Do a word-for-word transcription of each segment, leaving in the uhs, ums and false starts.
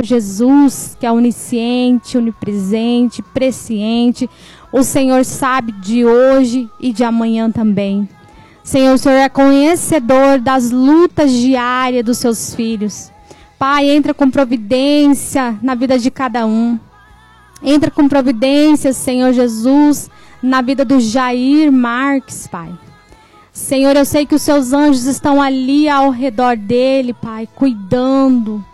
Senhor Jesus, que é onisciente, onipresente, presciente, o Senhor sabe de hoje e de amanhã também. Senhor, o Senhor é conhecedor das lutas diárias dos seus filhos. Pai, entra com providência na vida de cada um. Entra com providência, Senhor Jesus, na vida do Jair Marques, Pai. Senhor, eu sei que os seus anjos estão ali ao redor dele, Pai, cuidando,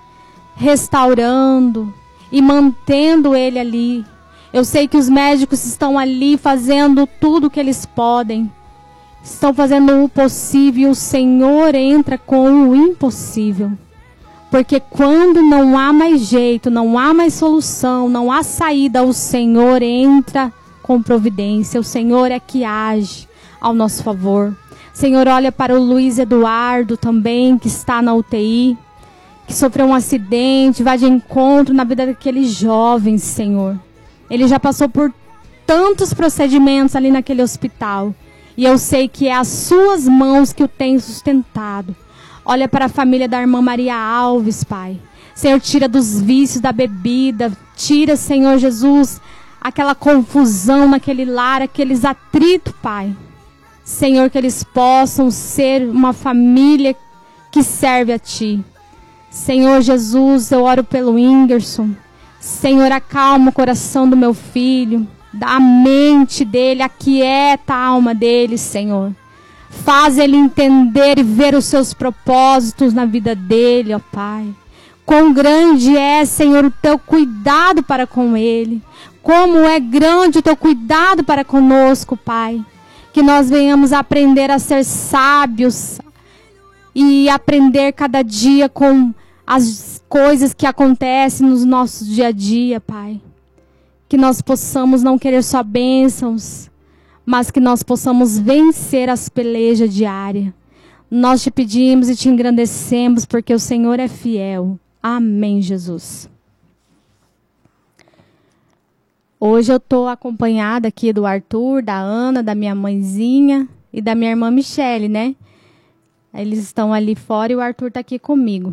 restaurando e mantendo ele ali. Eu sei que os médicos estão ali fazendo tudo o que eles podem. Estão fazendo o possível e o Senhor entra com o impossível. Porque quando não há mais jeito, não há mais solução, não há saída, o Senhor entra com providência. O Senhor é que age ao nosso favor. Senhor, olha para o Luiz Eduardo também, que está na U T I, que sofreu um acidente, vai de encontro na vida daqueles jovens, Senhor. Ele já passou por tantos procedimentos ali naquele hospital. E eu sei que é as suas mãos que o têm sustentado. Olha para a família da irmã Maria Alves, Pai. Senhor, tira dos vícios da bebida. Tira, Senhor Jesus, aquela confusão naquele lar, aqueles atritos, Pai. Senhor, que eles possam ser uma família que serve a Ti. Senhor Jesus, eu oro pelo Whindersson. Senhor, acalma o coração do meu filho. Da mente dele, aquieta a alma dele, Senhor. Faz ele entender e ver os seus propósitos na vida dele, ó Pai. Quão grande é, Senhor, o teu cuidado para com ele. Como é grande o teu cuidado para conosco, Pai. Que nós venhamos aprender a ser sábios e aprender cada dia com as coisas que acontecem nos nossos dia a dia, Pai. Que nós possamos não querer só bênçãos, mas que nós possamos vencer as pelejas diárias. Nós te pedimos e te engrandecemos, porque o Senhor é fiel. Amém, Jesus. Hoje eu estou acompanhada aqui do Arthur, da Ana, da minha mãezinha e da minha irmã Michele, né? Eles estão ali fora e o Arthur está aqui comigo.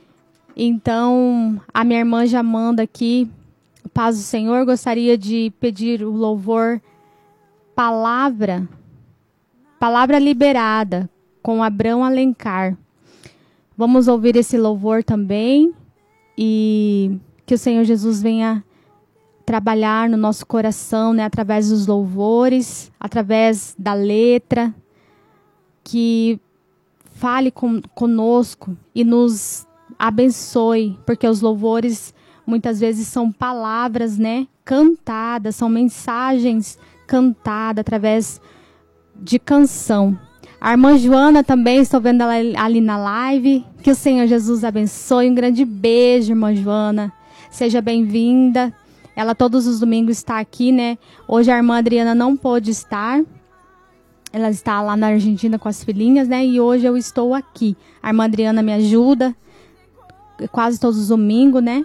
Então, a minha irmã já manda aqui, paz do Senhor, gostaria de pedir o louvor Palavra, Palavra Liberada, com Abrão Alencar. Vamos ouvir esse louvor também e que o Senhor Jesus venha trabalhar no nosso coração, né, através dos louvores, através da letra, que fale com, conosco e nos abençoe, porque os louvores muitas vezes são palavras, né, cantadas, são mensagens cantadas através de canção. A irmã Joana também, estou vendo ela ali na live. Que o Senhor Jesus abençoe. Um grande beijo, irmã Joana. Seja bem-vinda. Ela todos os domingos está aqui, né? Hoje a irmã Adriana não pôde estar. Ela está lá na Argentina com as filhinhas, né? E hoje eu estou aqui. A irmã Adriana me ajuda quase todos os domingos, né?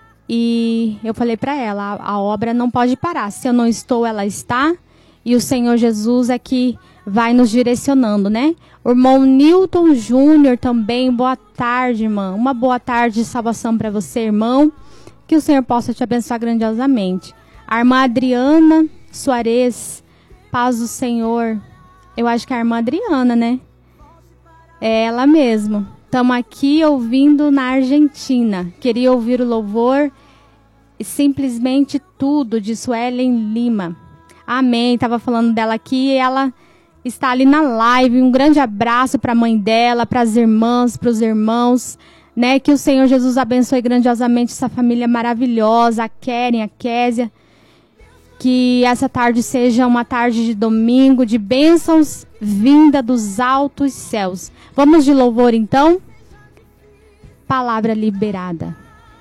E eu falei para ela, a, a obra não pode parar. Se eu não estou, ela está. E o Senhor Jesus é que vai nos direcionando, né? O irmão Newton Júnior também, boa tarde, irmã. Uma boa tarde de salvação para você, irmão. Que o Senhor possa te abençoar grandiosamente. A irmã Adriana Soares, paz do Senhor. Eu acho que é a irmã Adriana, né? É ela mesmo. Estamos aqui ouvindo na Argentina. Queria ouvir o louvor e simplesmente tudo de Suelen Lima. Amém. Estava falando dela aqui e ela está ali na live. Um grande abraço para a mãe dela, para as irmãs, para os irmãos. Né? Que o Senhor Jesus abençoe grandiosamente essa família maravilhosa, a Keren, a Késia. Que essa tarde seja uma tarde de domingo, de bênçãos vinda dos altos céus. Vamos de louvor então? Palavra liberada.